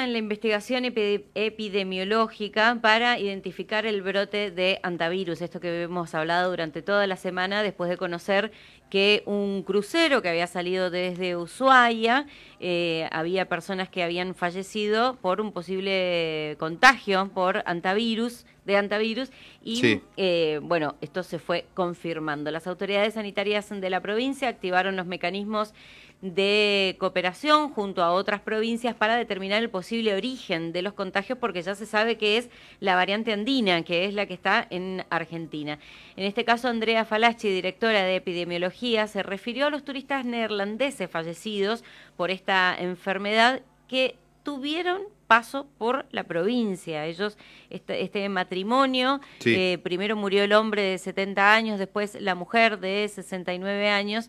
avanza en la investigación epidemiológica para identificar el brote de hantavirus, esto que hemos hablado durante toda la semana después de conocer que un crucero que había salido desde Ushuaia, había personas que habían fallecido por un posible contagio por hantavirus, y Sí. bueno, esto se fue confirmando. Las autoridades sanitarias de la provincia activaron los mecanismos de cooperación junto a otras provincias para determinar el posible origen de los contagios, porque ya se sabe que es la variante andina, que es la que está en Argentina. En este caso, Andrea Falacci, directora de epidemiología, se refirió a los turistas neerlandeses fallecidos por esta enfermedad que tuvieron paso por la provincia. Ellos, este matrimonio, Sí. primero murió el hombre de 70 años, después la mujer de 69 años,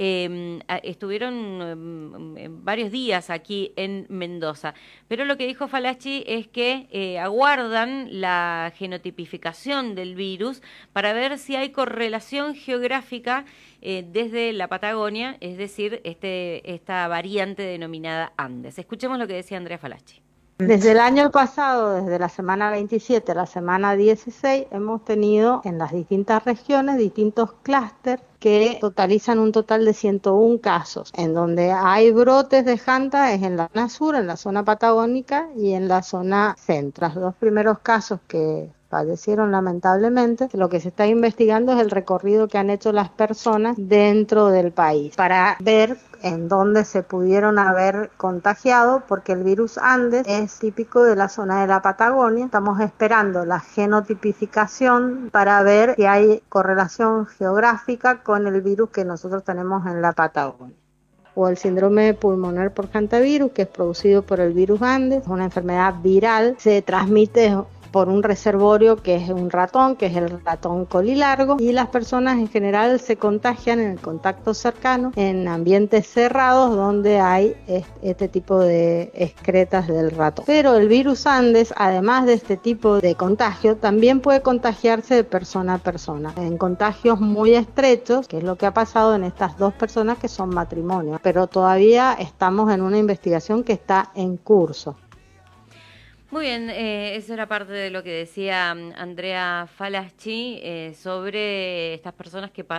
estuvieron varios días aquí en Mendoza. Pero lo que dijo Falacci es que aguardan la genotipificación del virus para ver si hay correlación geográfica desde la Patagonia, es decir, esta variante denominada Andes. Escuchemos lo que decía Andrea Falacci. Desde el año pasado, desde la semana 27 a la semana 16, hemos tenido en las distintas regiones distintos clústeres que totalizan un total de 101 casos. En donde hay brotes de Hanta es en la zona sur, en la zona patagónica y en la zona centro. Los dos primeros casos que fallecieron lamentablemente, lo que se está investigando es el recorrido que han hecho las personas dentro del país para ver en dónde se pudieron haber contagiado, porque el virus Andes es típico de la zona de la Patagonia. Estamos esperando la genotipificación para ver si hay correlación geográfica con el virus que nosotros tenemos en la Patagonia. O el síndrome pulmonar por hantavirus, que es producido por el virus Andes, es una enfermedad viral, se transmite por un reservorio que es un ratón, que es el ratón colilargo, y las personas en general se contagian en el contacto cercano, en ambientes cerrados donde hay este tipo de excretas del ratón. Pero el virus Andes, además de este tipo de contagio, también puede contagiarse de persona a persona, en contagios muy estrechos, que es lo que ha pasado en estas dos personas que son matrimonios, pero todavía estamos en una investigación que está en curso. Muy bien, eso era parte de lo que decía Andrea Falacci sobre estas personas que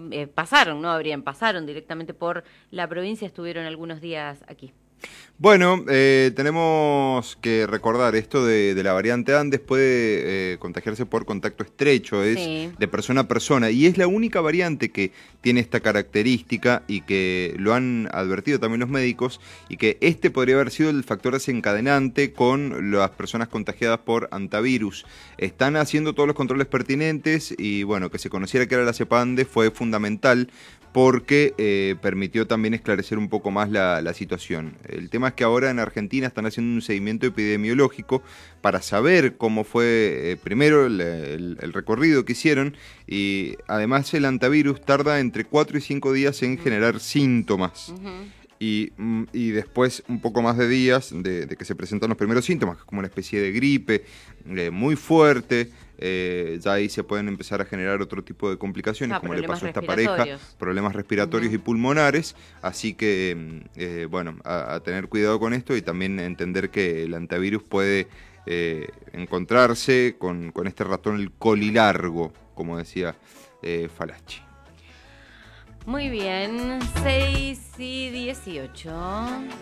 pasaron directamente por la provincia, estuvieron algunos días aquí. Bueno, tenemos que recordar esto de la variante Andes puede contagiarse por contacto estrecho, es Sí. de persona a persona, y es la única variante que tiene esta característica y que lo han advertido también los médicos, y que este podría haber sido el factor desencadenante con las personas contagiadas por hantavirus. Están haciendo todos los controles pertinentes y bueno, que se conociera que era la cepa Andes fue fundamental, porque permitió también esclarecer un poco más la situación. El tema es que ahora en Argentina están haciendo un seguimiento epidemiológico para saber cómo fue primero el recorrido que hicieron, y además el hantavirus tarda entre 4 y 5 días en generar síntomas. Y después un poco más de días de que se presentan los primeros síntomas, como una especie de gripe muy fuerte. Ya ahí se pueden empezar a generar otro tipo de complicaciones, como le pasó a esta pareja, problemas respiratorios y pulmonares. Así que, bueno, a tener cuidado con esto, y también entender que el hantavirus puede encontrarse con este ratón, el colilargo, como decía Falacci. Muy bien, 6:18.